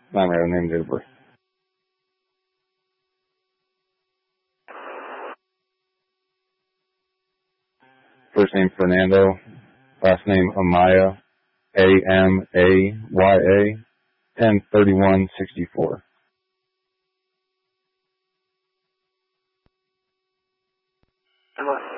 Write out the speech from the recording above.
Not married, name, date of birth. First name Fernando, last name Amaya, Amaya, 10/31/64. Hello.